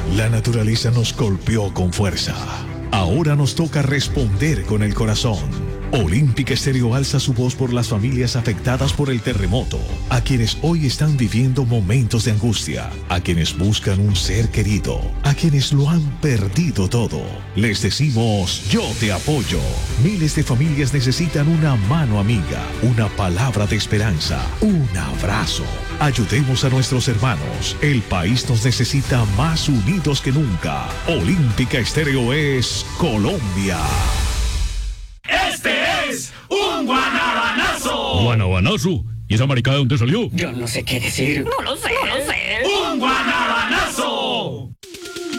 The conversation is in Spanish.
La naturaleza nos golpeó con fuerza. Ahora nos toca responder con el corazón. Olímpica Estéreo alza su voz por las familias afectadas por el terremoto, a quienes hoy están viviendo momentos de angustia, a quienes buscan un ser querido, a quienes lo han perdido todo. Les decimos, yo te apoyo. Miles de familias necesitan una mano amiga, una palabra de esperanza, un abrazo. Ayudemos a nuestros hermanos. El país nos necesita más unidos que nunca. Olímpica Estéreo es Colombia. Este es un guanabanazo. ¿Guanabanazo? ¿Y esa maricada de dónde salió? Yo no sé qué decir. No lo sé. Un guanabanazo.